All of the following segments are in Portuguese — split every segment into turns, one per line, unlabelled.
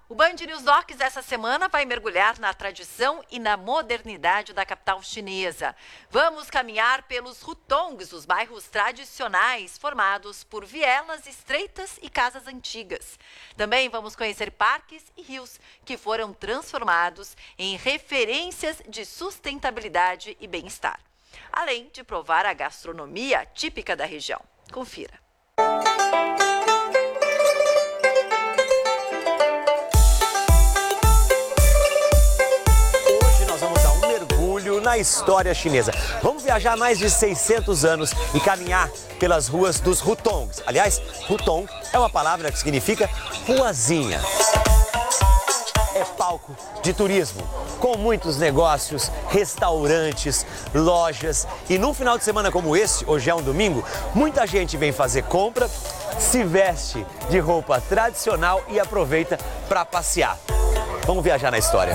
O Band News Docs dessa semana vai mergulhar na tradição e na modernidade da capital chinesa. Vamos caminhar pelos hutongs, os bairros tradicionais formados por vielas estreitas e casas antigas. Também vamos conhecer parques e rios que foram transformados em referências de sustentabilidade e bem-estar. Além de provar a gastronomia típica da região. Confira.
Na história chinesa. Vamos viajar mais de 600 anos e caminhar pelas ruas dos hutongs. Aliás, hutong é uma palavra que significa ruazinha. É palco de turismo, com muitos negócios, restaurantes, lojas. E num final de semana como esse, hoje é um domingo, muita gente vem fazer compra, se veste de roupa tradicional e aproveita para passear. Vamos viajar na história.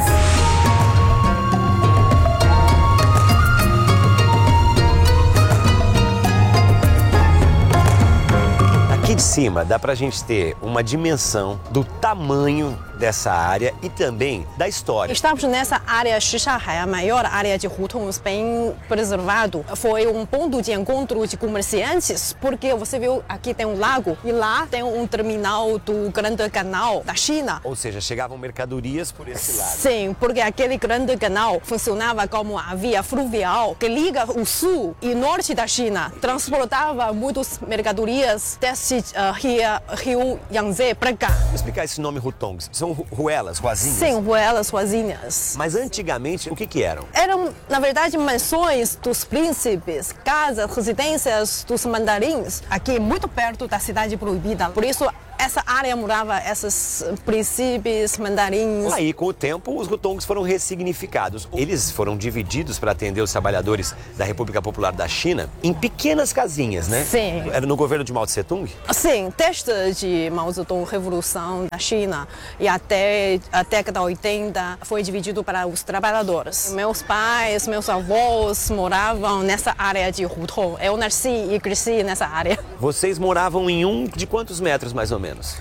Aqui de cima dá pra gente ter uma dimensão do tamanho dessa área e também da história.
Estamos nessa área Shishahai, a maior área de hutongs bem preservado. Foi um ponto de encontro de comerciantes, porque você viu aqui tem um lago e lá tem um terminal do Grande Canal da China.
Ou seja, chegavam mercadorias por esse lado.
Sim, porque aquele Grande Canal funcionava como a via fluvial que liga o sul e norte da China, transportava muitas mercadorias desse rio Yangtze para cá.
Vou explicar esse nome hutongs. São ruelas, ruazinhas?
Sim, ruelas, ruazinhas.
Mas antigamente, o que eram?
Eram, na verdade, mansões dos príncipes, casas, residências dos mandarins, aqui muito perto da cidade proibida. Por isso, essa área morava esses príncipes, mandarins.
Aí, com o tempo, os hutongs foram ressignificados. Eles foram divididos para atender os trabalhadores da República Popular da China em pequenas casinhas, né?
Sim.
Era no governo de Mao Tse-tung?
Sim, desde de Mao Zedong, Revolução da China, e até a década de 80 foi dividido para os trabalhadores. Meus pais, meus avós moravam nessa área de hutong. Eu nasci e cresci nessa área.
Vocês moravam em um de quantos metros, mais ou menos?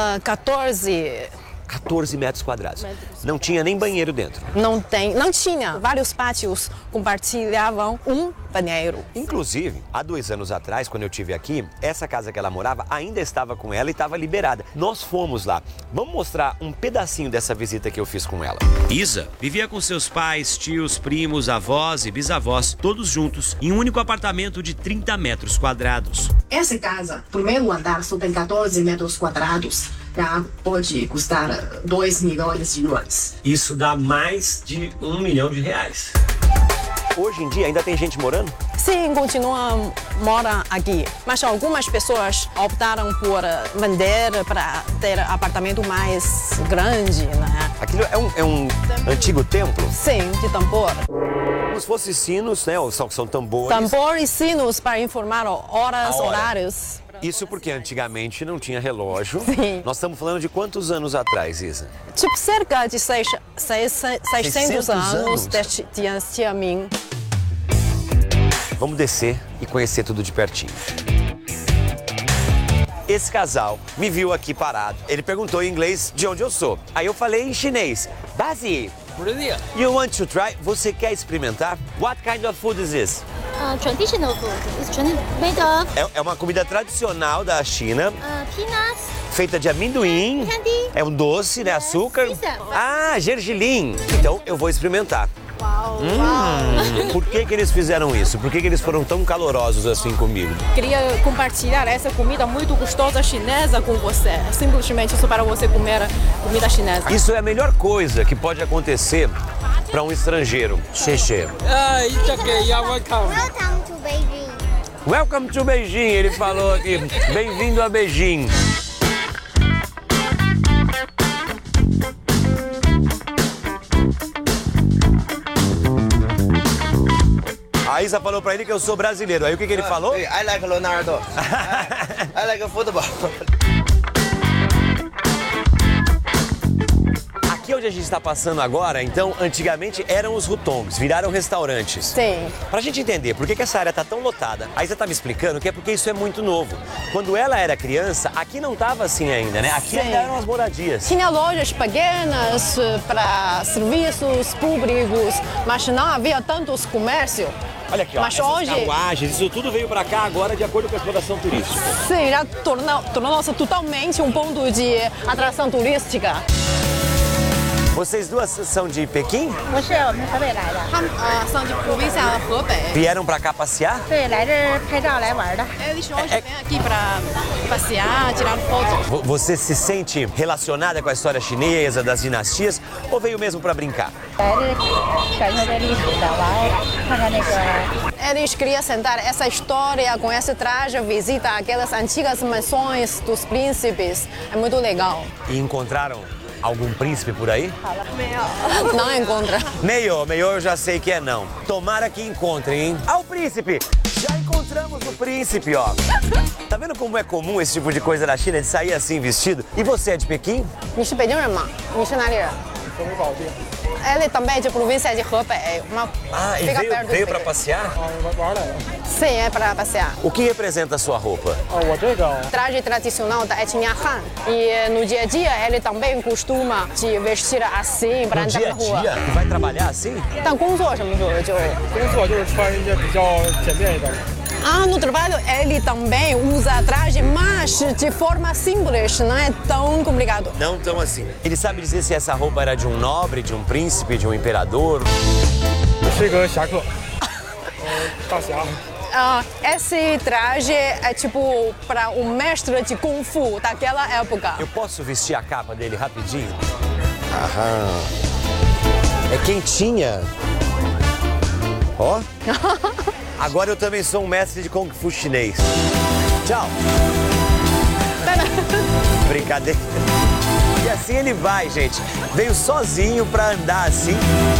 14 metros quadrados. Não tinha nem banheiro dentro.
Não tinha. Vários pátios compartilhavam um banheiro.
Inclusive, há 2 anos atrás, quando eu estive aqui, essa casa que ela morava ainda estava com ela e estava liberada. Nós fomos lá. Vamos mostrar um pedacinho dessa visita que eu fiz com ela.
Isa vivia com seus pais, tios, primos, avós e bisavós, todos juntos, em um único apartamento de 30 metros quadrados.
Essa casa, primeiro andar, só tem 14 metros quadrados. Já pode custar 2 milhões de yuans.
Isso dá mais de R$1 milhão.
Hoje em dia ainda tem gente morando?
Sim, mora aqui. Mas algumas pessoas optaram por vender para ter apartamento mais grande, né?
Aquilo é um antigo templo?
Sim, de tambor.
Como se fossem sinos, né? São tambores.
Tambor e sinos para informar horários.
Isso porque antigamente não tinha relógio.
Sim.
Nós estamos falando de quantos anos atrás, Isa?
Tipo, cerca de 600 anos desde dinastia Ming.
Vamos descer e conhecer tudo de pertinho. Esse casal me viu aqui parado. Ele perguntou em inglês de onde eu sou. Aí eu falei em chinês. Bazi, you want to try? Você quer experimentar? What kind of food is this?
Traditional food. It's made of
É uma comida tradicional da China.
peanuts.
Feita de amendoim.
Candy.
É um doce, né? Açúcar. Ah, gergelim. Então eu vou experimentar.
Uau!
Por que eles fizeram isso? Por que eles foram tão calorosos assim comigo?
Queria compartilhar essa comida muito gostosa chinesa com você. Simplesmente só para você comer comida chinesa.
Isso é a melhor coisa que pode acontecer para um estrangeiro. Xexê.
Welcome to Beijing.
Welcome to Beijing, ele falou aqui. Bem-vindo a Beijing. A Isa falou pra ele que eu sou brasileiro. Aí o que ele falou?
I like Leonardo. I like football.
Aqui é onde a gente está passando agora, então, antigamente eram os hutongs, viraram restaurantes.
Sim.
Pra gente entender por que essa área tá tão lotada, a Isa tá me explicando que é porque isso é muito novo. Quando ela era criança, aqui não tava assim ainda, né? Aqui
Sim.
ainda eram as moradias.
Tinha lojas pequenas para serviços públicos, mas não havia tantos comércios.
Olha aqui, ó,
Mas
essas
hoje-
carruagens, isso tudo veio pra cá agora de acordo com a exploração turística.
Sim, já tornou-se totalmente um ponto de atração turística.
Vocês duas são de Pequim?
不是，我们河北来的。
São de província Hebei.
Vieram pra cá passear?
对，来这儿拍照来玩的。
Eles hoje vêm aqui para passear, tirar fotos.
Você se sente relacionada com a história chinesa, das dinastias, ou veio mesmo pra brincar?
来这感受这历史的，完看看那个。
Eles queriam sentar essa história com esse traje, visitar aquelas antigas mansões dos príncipes. É muito legal.
E encontraram algum príncipe por aí?
Não encontra.
Meio eu já sei que é não. Tomara que encontrem, hein? Ah, o príncipe! Já encontramos o príncipe, ó. Tá vendo como é comum esse tipo de coisa na China, de sair assim vestido? E você é de Pequim?
你是北京人吗？你是哪里人？Ele também é de província de Hebei.
Ah, e
Fica perto de
veio pra
Pequim.
passear?
Sim, é para passear.
O que representa a sua roupa?
Traje tradicional da etnia Han. E no dia a dia ele também costuma se vestir assim para
No
andar
dia
na
a
rua.
dia? Vai trabalhar assim?
但工作什么时候就
工作就是穿一些比较简便一点。
no trabalho ele também usa traje, mas de forma simples, não é tão complicado.
Não tão assim. Ele sabe dizer se essa roupa era de um nobre, de um príncipe, de um imperador?
是一个侠客，大侠。
Esse traje é tipo para o mestre de Kung Fu daquela época.
Eu posso vestir a capa dele rapidinho? Aham. É quentinha. Ó. Agora eu também sou um mestre de Kung Fu chinês. Tchau. Brincadeira. E assim ele vai, gente. Veio sozinho pra andar assim.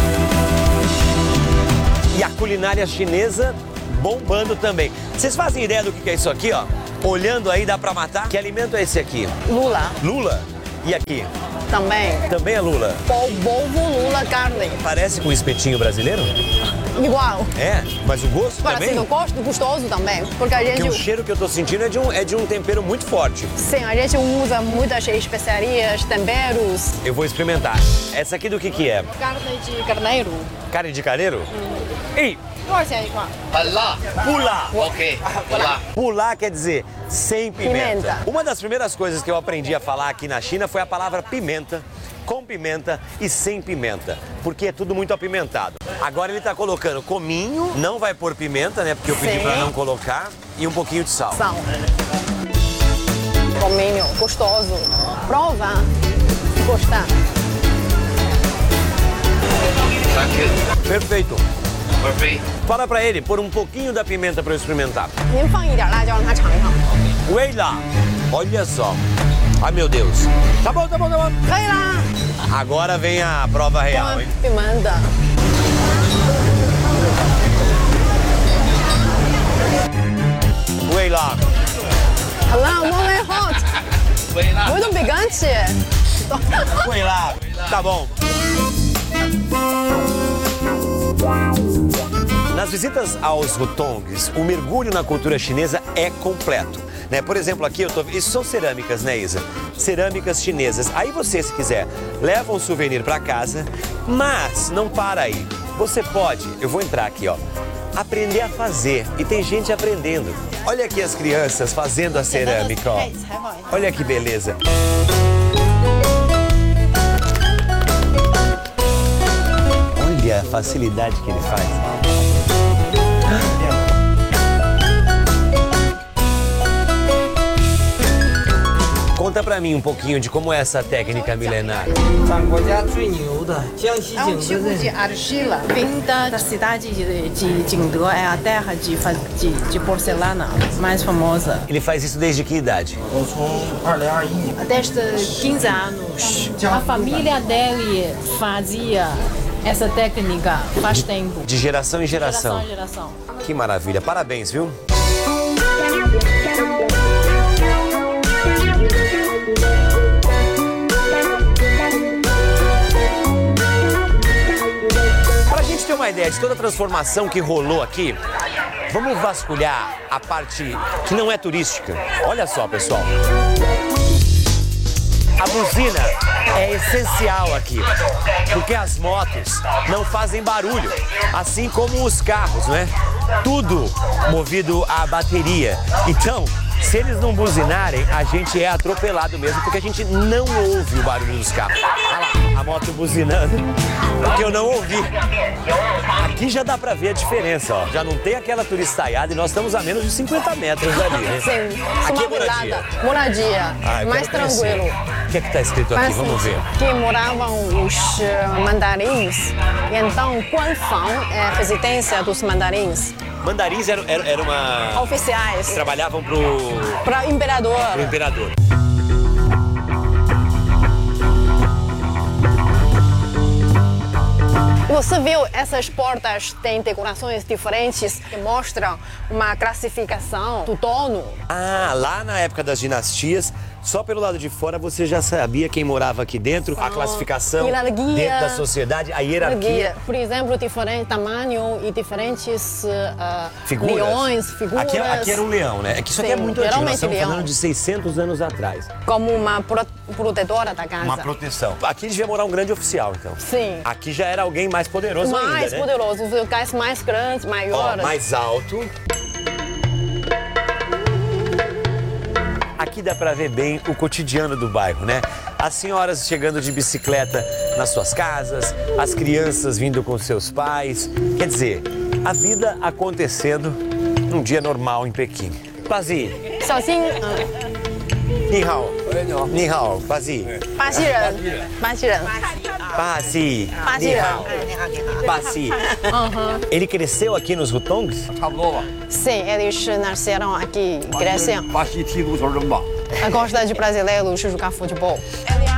E a culinária chinesa bombando também. Vocês fazem ideia do que é isso aqui, ó? Olhando aí dá pra matar? Que alimento é esse aqui?
Lula
Lula? E aqui?
também.
Também é lula?
Polvo Lula carne.
Parece com espetinho brasileiro?
Igual.
É, mas o gosto
Agora,
também?
assim, eu gosto gostoso também, porque a gente...
Porque o cheiro que eu tô sentindo é de um tempero muito forte.
Sim, a gente usa muitas especiarias, temperos.
Eu vou experimentar. Essa aqui do que é?
Carne de carneiro.
Carne de carneiro? Ei,
多少钱一块？
很辣。
pular!
OK，不辣。
Pular quer dizer sem pimenta.
Pimenta.
Uma das primeiras coisas que eu aprendi a falar aqui na China foi a palavra pimenta, com pimenta e sem pimenta, porque é tudo muito apimentado. Agora ele tá colocando cominho, não vai pôr pimenta, né? Porque eu pedi
Sim.
pra não colocar, e um pouquinho de sal.
Sal. Cominho, gostoso. Prova. Se gostar.
Perfeito.
Perfeito.
Fala pra ele pôr um pouquinho da pimenta pra eu experimentar.
您放一点辣椒让他尝一尝。
Ué lá, olha só. Ai meu Deus. Tá bom, tá bom, tá bom.
可以啦。
Agora vem a prova real,
Com
hein?
pimenta.
Ué lá.
Lá, não é hot. Muito picante.
Ué lá. Tá bom. Nas visitas aos hutongs, o mergulho na cultura chinesa é completo. Né? Por exemplo, aqui eu tô... Isso são cerâmicas, né, Isa? Cerâmicas chinesas. Aí você, se quiser, leva um souvenir para casa, mas não para aí. Você pode, eu vou entrar aqui, ó, aprender a fazer. E tem gente aprendendo. Olha aqui as crianças fazendo a cerâmica, ó. Olha que beleza. Olha a facilidade que ele faz. Conta pra mim um pouquinho de como é essa técnica milenar.
咱国家最牛的江西
É um
景
tipo
德
de
镇，
argila vinda da cidade de Jingde, é a terra de porcelana mais famosa.
Ele faz isso desde que idade?
我从2021年
Desde 15 anos, a família dele fazia essa técnica faz tempo.
De geração em geração.
Geração em geração.
Que maravilha. Parabéns, viu? uma ideia de toda a transformação que rolou aqui, vamos vasculhar a parte que não é turística. Olha só, pessoal. A buzina é essencial aqui, porque as motos não fazem barulho, assim como os carros, né? Tudo movido a bateria. Então, se eles não buzinarem, a gente é atropelado mesmo, porque a gente não ouve o barulho dos carros. Olha lá, a moto buzinando, porque eu não ouvi. Aqui já dá pra ver a diferença, ó. Já não tem aquela turistaiada e nós estamos a menos de 50 metros dali, né?
Sim,
Aqui é
moradia. Moradia, mais tranquilo.
O que é que tá escrito aqui? Vamos ver.
Que moravam os mandarins, e então Guanfang é a residência dos mandarins.
Mandarins era uma...
Oficiais.
Trabalhavam
para o imperador.
Pro imperador.
Você viu, essas portas têm decorações diferentes que mostram uma classificação do dono.
Ah, lá na época das dinastias, só pelo lado de fora você já sabia quem morava aqui dentro, a classificação dentro da sociedade, a hierarquia.
Por exemplo, diferente tamanho e diferentes
figuras.
leões, figuras.
Aqui era um leão, né? É que isso aqui é muito antigo, nós estamos falando de 600 anos atrás.
Como uma protetora da casa.
Uma proteção. Aqui devia morar um grande oficial, então.
Sim.
Aqui já era alguém mais poderoso ainda, né?
Mais poderoso, os locais mais grandes, maiores.
Ó, mais alto. Aqui dá pra ver bem o cotidiano do bairro, né? As senhoras chegando de bicicleta nas suas casas, as crianças vindo com seus pais. Quer dizer, a vida acontecendo num dia normal em Pequim. Pazi.
Sozinho.
Ni hao. Ni hao. Pazi. Pazi. Pazi. Ele cresceu aqui nos Hutongs?
Sim, eles nasceram aqui, cresceram. Gosta de brasileiros jogar futebol.